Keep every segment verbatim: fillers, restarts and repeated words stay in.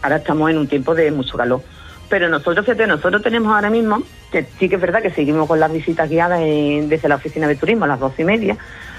ahora estamos en un tiempo de mucho calor. Pero nosotros, fíjate, nosotros tenemos ahora mismo, que sí que es verdad que seguimos con las visitas guiadas en, desde la oficina de turismo a las doce y media,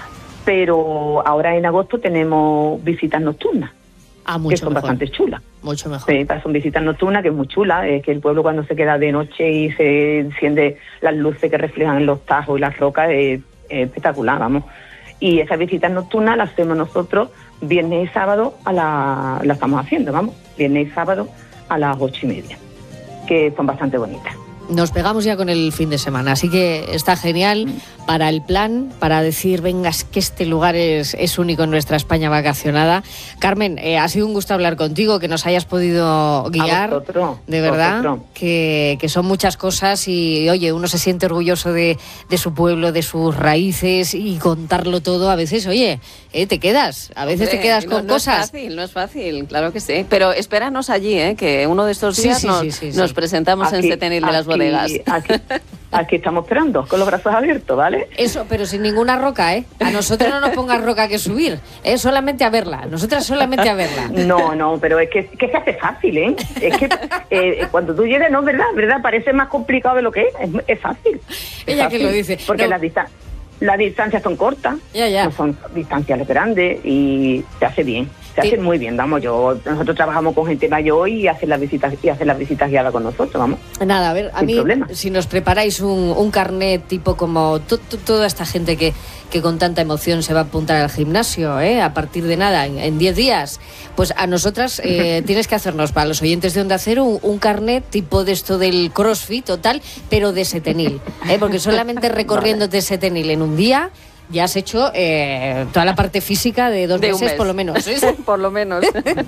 pero ahora en agosto tenemos visitas nocturnas. Ah, mucho que son mejor. bastante chulas. Mucho mejor. Sí, son visitas nocturnas, que es muy chula, es que el pueblo cuando se queda de noche y se enciende las luces que reflejan en los tajos y las rocas, es, es espectacular, vamos. Y esas visitas nocturnas las hacemos nosotros viernes y sábado, a la, la estamos haciendo, vamos, viernes y sábado a las ocho y media, que son bastante bonitas. Nos pegamos ya con el fin de semana, así que está genial para el plan, para decir, venga, es que este lugar es, es único en nuestra España vacacionada. Carmen, eh, ha sido un gusto hablar contigo, que nos hayas podido guiar, a vosotros, de verdad, vosotros. que, que son muchas cosas y, oye, uno se siente orgulloso de, de su pueblo, de sus raíces y contarlo todo. A veces, oye, eh, te quedas, a veces Hombre, te quedas no, con no cosas. No es fácil, no es fácil, claro que sí. Pero espéranos allí, ¿eh? Que uno de estos días sí, nos, sí, sí, sí, nos sí. presentamos Aquí, en Setenil de las aquí, Bodegas. Aquí, aquí estamos esperando, con los brazos abiertos, ¿vale? Eso, pero sin ninguna roca, ¿eh? A nosotros no nos pongas roca que subir, ¿eh? Solamente a verla, nosotras solamente a verla. No, no, pero es que, que se hace fácil, ¿eh? Es que eh, cuando tú llegas, no, ¿verdad? ¿verdad? Parece más complicado de lo que es, es, es fácil. Es Ella fácil, que lo dice. Porque No. las, distan- las distancias son cortas, Ya, ya. no son distancias grandes y se hace bien. Se Sí. hace muy bien, vamos, yo nosotros trabajamos con gente mayor y hacen las visitas y hacen las visitas guiadas con nosotros, vamos. Nada, a ver, a Sin mí, problema. si nos preparáis un, un carnet tipo como to, to, toda esta gente que, que con tanta emoción se va a apuntar al gimnasio, ¿eh? A partir de nada, en diez días, pues a nosotras eh, tienes que hacernos, para los oyentes de Onda Cero, un, un carnet tipo de esto del CrossFit total, pero de Setenil, ¿eh? Porque solamente recorriéndote Setenil en un día ya has hecho eh, toda la parte física de dos De un meses, mes. por lo menos. Por lo menos.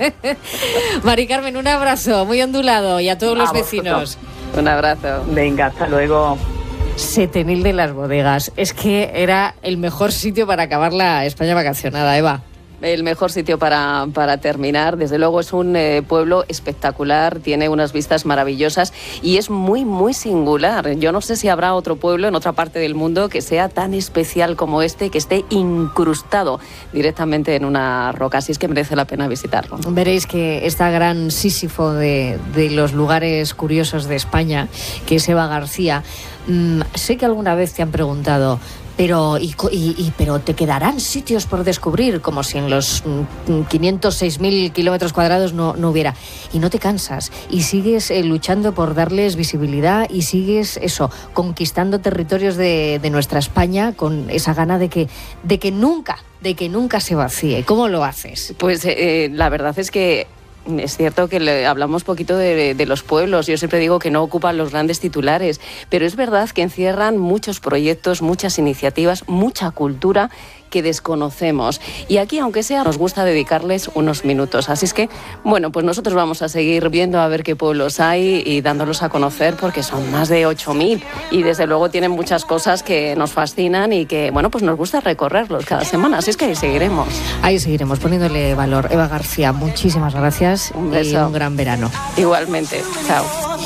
Mari Carmen, un abrazo muy ondulado y a todos los A vosotros. vecinos. Un abrazo. Venga, hasta luego. Setenil de las Bodegas. Es que era el mejor sitio para acabar la España vacacionada, Eva. El mejor sitio para, para terminar. Desde luego es un eh, pueblo espectacular, tiene unas vistas maravillosas y es muy, muy singular. Yo no sé si habrá otro pueblo en otra parte del mundo que sea tan especial como este, que esté incrustado directamente en una roca. Así es que merece la pena visitarlo. Veréis que esta gran Sísifo de, de los lugares curiosos de España, que es Eva García, mmm, sé que alguna vez te han preguntado... Pero, y, y, y, pero te quedarán sitios por descubrir, como si en los mm, quinientos seis mil kilómetros cuadrados no, no hubiera. Y no te cansas, y sigues eh, luchando por darles visibilidad, y sigues, eso, conquistando territorios de, de nuestra España con esa gana de que, de que nunca, de que nunca se vacíe. ¿Cómo lo haces? Pues eh, la verdad es que es cierto que le hablamos poquito de, de los pueblos. Yo siempre digo que no ocupan los grandes titulares, pero es verdad que encierran muchos proyectos, muchas iniciativas, mucha cultura que desconocemos. Y aquí, aunque sea, nos gusta dedicarles unos minutos. Así es que, bueno, pues nosotros vamos a seguir viendo a ver qué pueblos hay y dándolos a conocer, porque son más de ocho mil y desde luego tienen muchas cosas que nos fascinan y que, bueno, pues nos gusta recorrerlos cada semana. Así es que ahí seguiremos. Ahí seguiremos poniéndole valor. Eva García, muchísimas gracias Un y beso. un gran verano. Igualmente. Chao.